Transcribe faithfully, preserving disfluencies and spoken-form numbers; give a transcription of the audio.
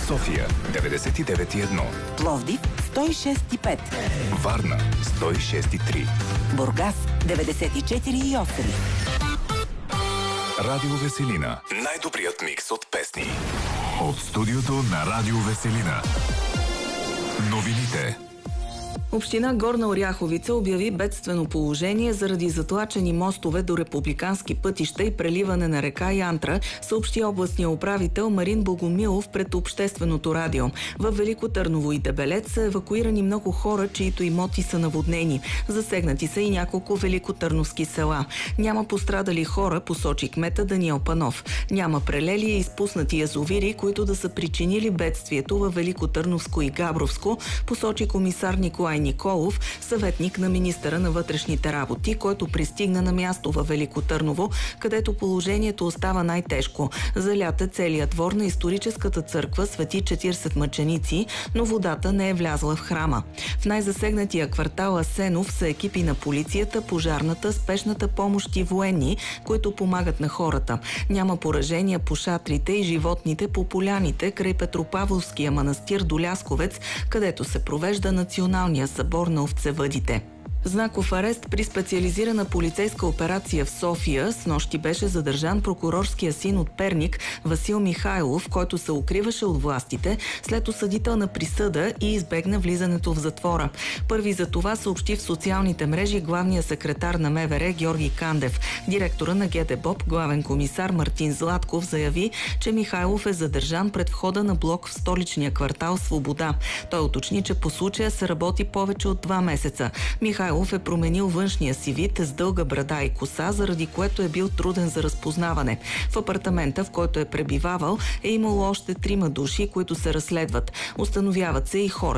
София деветдесет и девет и едно, Пловдив сто и шест и пет, Варна сто и шест и три, Бургас деветдесет и четири и осем. Радио Веселина. Най-добрият микс от песни. От студиото на Радио Веселина. Новините. Община Горна Оряховица обяви бедствено положение заради затлачени мостове до републикански пътища и преливане на река Янтра, съобщи областния управител Марин Богомилов пред Общественото радио. В Велико Търново и Дебелец са евакуирани много хора, чието имоти са наводнени. Засегнати са и няколко великотърновски села. Няма пострадали хора, посочи кмета Даниел Панов. Няма прелели и изпуснати язовири, които да са причинили бедствието във Великотърновско и Габровско, посочи комисар Николай Николов, съветник на министъра на вътрешните работи, който пристигна на място във Велико Търново, където положението остава най-тежко. Залята целият двор на историческата църква Свети четиридесет мъченици, но водата не е влязла в храма. В най-засегнатия квартал Асенов са екипи на полицията, пожарната, спешната помощ и военни, които помагат на хората. Няма поражения по шатрите и животните по поляните край Петропавловския манастир до Лясковец, където се провежда националния събор на овцевъдите. Знаков арест при специализирана полицейска операция в София. Снощи беше задържан прокурорския син от Перник Васил Михайлов, който се укриваше от властите след осъдителна присъда и избегна влизането в затвора. Първи за това съобщи в социалните мрежи главният секретар на МВР Георги Кандев. Директора на ГДБОП, главен комисар Мартин Златков, заяви, че Михайлов е задържан пред входа на блок в столичния квартал Свобода. Той уточни, че по случая се работи повече от два месеца. Михайлов е променил външния си вид с дълга брада и коса, заради което е бил труден за разпознаване. В апартамента, в който е пребивавал, е имало още трима души, които се разследват. Установяват се и хора